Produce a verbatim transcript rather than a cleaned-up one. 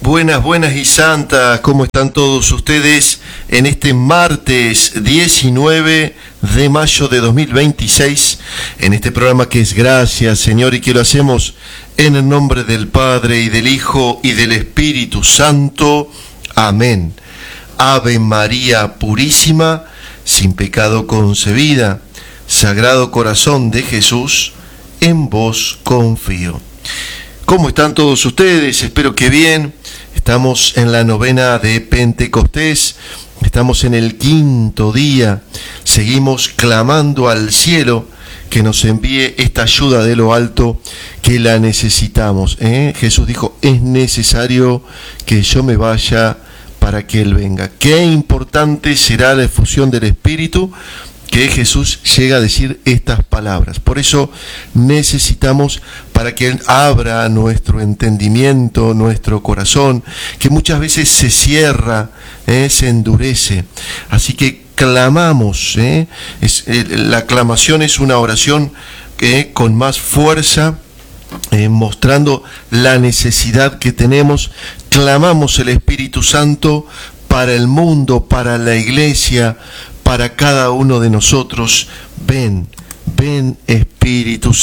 Buenas, buenas y santas, ¿cómo están todos ustedes en este martes diecinueve de mayo de dos mil veintiséis? En este programa que es Gracias, Señor, y que lo hacemos en el nombre del Padre, y del Hijo, y del Espíritu Santo. Amén. Ave María Purísima, sin pecado concebida, Sagrado Corazón de Jesús, en vos confío. ¿Cómo están todos ustedes? Espero que bien. Estamos en la novena de Pentecostés, estamos en el quinto día, seguimos clamando al cielo que nos envíe esta ayuda de lo alto, que la necesitamos. ¿eh? Jesús dijo, es necesario que yo me vaya para que Él venga. Qué importante será la efusión del Espíritu, que Jesús llega a decir estas palabras. Por eso necesitamos, para que Él abra nuestro entendimiento, nuestro corazón, que muchas veces se cierra, eh, se endurece. Así que clamamos. Eh, es, eh, la aclamación es una oración eh, con más fuerza, eh, mostrando la necesidad que tenemos. Clamamos el Espíritu Santo para el mundo, para la iglesia, para cada uno de nosotros. Ven, ven Espíritu Santo.